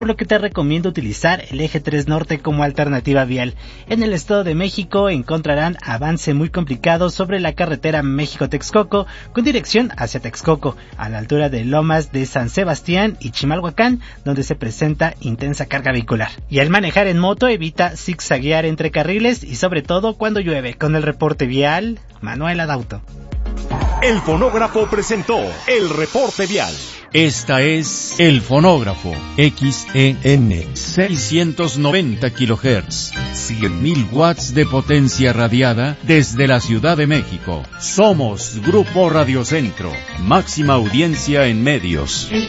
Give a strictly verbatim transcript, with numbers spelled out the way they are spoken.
por lo que te recomiendo utilizar el eje tres Norte como alternativa vial. En el Estado de México encontrarán avance muy complicado sobre la carretera México-Texcoco con dirección hacia Texcoco, a la altura de Lomas de San Sebastián y Chimalhuacán, donde se presenta intensa carga vehicular. Y al manejar en moto evita zigzaguear entre carriles y sobre todo cuando llueve. Con el reporte vial, Manuel Adauto. El fonógrafo presentó el reporte vial. Esta es El Fonógrafo, X E N seiscientos noventa kilohertz, cien mil watts de potencia radiada desde la Ciudad de México. Somos Grupo Radio Centro, máxima audiencia en medios.